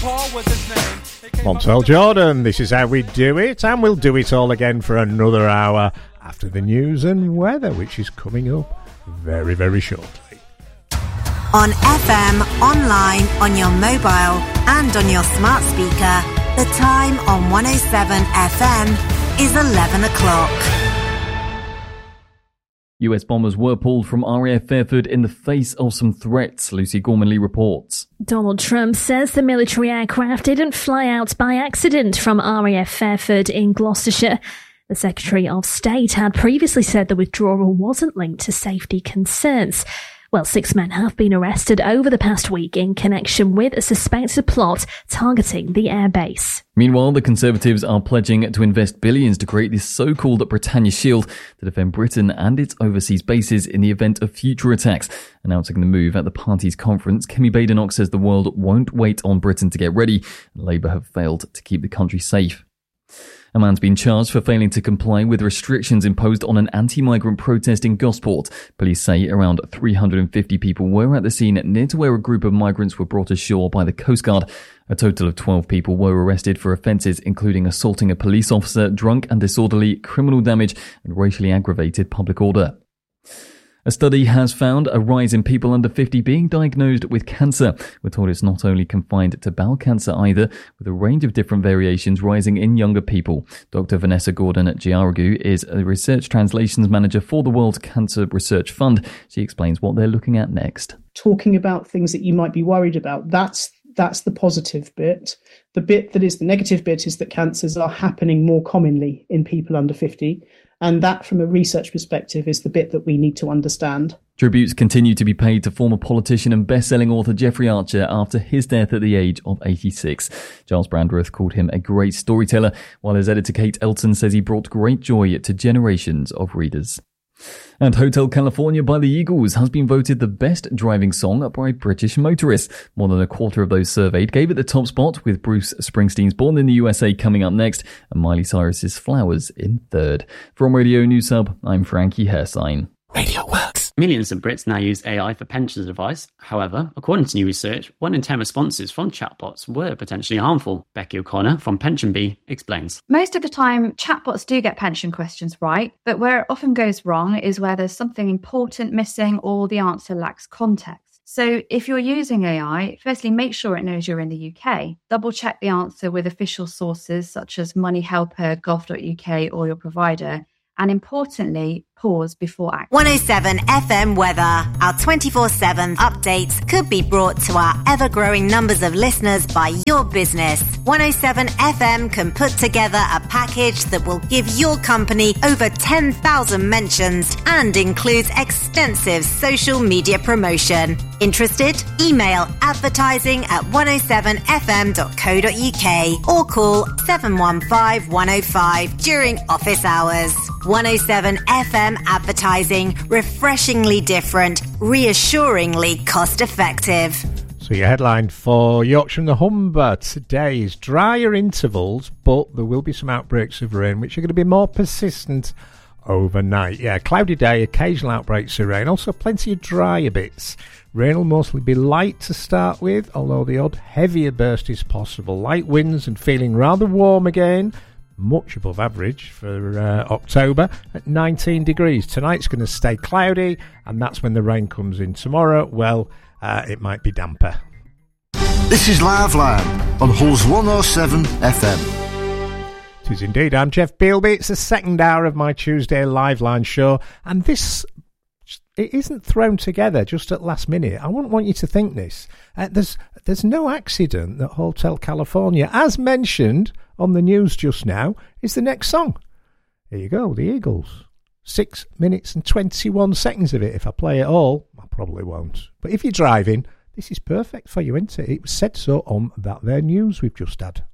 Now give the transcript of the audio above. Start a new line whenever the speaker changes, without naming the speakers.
Montel Jordan, this is how we do it, and we'll do it all again for another hour after the news and weather, which is coming up very, very shortly.
On FM, online, on your mobile, and on your smart speaker, the time on 107 FM is 11 o'clock.
US bombers were pulled from RAF Fairford in the face of some threats, Lucy Gormanley reports.
Donald Trump says the military aircraft didn't fly out by accident from RAF Fairford in Gloucestershire. The Secretary of State had previously said the withdrawal wasn't linked to safety concerns. Well, 6 men have been arrested over the past week in connection with a suspected plot targeting the airbase.
Meanwhile, the Conservatives are pledging to invest billions to create this so-called Britannia Shield to defend Britain and its overseas bases in the event of future attacks. Announcing the move at the party's conference, Kemi Badenoch says the world won't wait on Britain to get ready, and Labour have failed to keep the country safe. A man's been charged for failing to comply with restrictions imposed on an anti-migrant protest in Gosport. Police say around 350 people were at the scene near to where a group of migrants were brought ashore by the Coast Guard. A total of 12 people were arrested for offences including assaulting a police officer, drunk and disorderly, criminal damage and racially aggravated public order. A study has found a rise in people under 50 being diagnosed with cancer. We're told it's not only confined to bowel cancer either, with a range of different variations rising in younger people. Dr. Vanessa Gordon at Giaragu is a research translations manager for the World Cancer Research Fund. She explains what they're looking at next.
Talking about things that you might be worried about, that's the positive bit. The bit that is the negative bit is that cancers are happening more commonly in people under 50. And that, from a research perspective, is the bit that we need to understand.
Tributes continue to be paid to former politician and best-selling author Jeffrey Archer after his death at the age of 86. Giles Brandreth called him a great storyteller, while his editor Kate Elton says he brought great joy to generations of readers. And Hotel California by the Eagles has been voted the best driving song by British motorists. More than a quarter of those surveyed gave it the top spot, with Bruce Springsteen's Born in the USA coming up next and Miley Cyrus's Flowers in third. From Radio News Hub, I'm Frankie Hersign.
Radio works. Millions of Brits now use AI for pensions advice. However, according to new research, 1 in 10 responses from chatbots were potentially harmful. Becky O'Connor from PensionBee explains.
Most of the time, chatbots do get pension questions right, but where it often goes wrong is where there's something important missing or the answer lacks context. So if you're using AI, firstly, make sure it knows you're in the UK. Double check the answer with official sources such as moneyhelper, gov.uk or your provider. And importantly, pause before acting.
107 FM weather. Our 24/7 updates could be brought to our ever-growing numbers of listeners by your business. 107 FM can put together a package that will give your company over 10,000 mentions and includes extensive social media promotion. Interested? Email advertising@107fm.co.uk or call 715 105 during office hours. 107 FM advertising, refreshingly different, reassuringly cost-effective.
So your headline for Yorkshire and the Humber today is drier intervals, but there will be some outbreaks of rain, which are going to be more persistent overnight. Yeah, cloudy day, occasional outbreaks of rain, also plenty of drier bits. Rain will mostly be light to start with, although the odd heavier burst is possible. Light winds and feeling rather warm again. Much above average for October at 19 degrees. Tonight's going to stay cloudy, and that's when the rain comes in. Tomorrow, well, it might be damper.
This is Live Line on Hull's 107 FM.
It is indeed. I'm Jeff Bealby. It's the second hour of my Tuesday Live Line show, and this, it isn't thrown together just at last minute. I wouldn't want you to think this. There's no accident that Hotel California, as mentioned on the news just now, is the next song. Here you go, the Eagles. 6 minutes and 21 seconds of it. If I play it all, I probably won't. But if you're driving, this is perfect for you, isn't it? It was said so on that there news we've just had.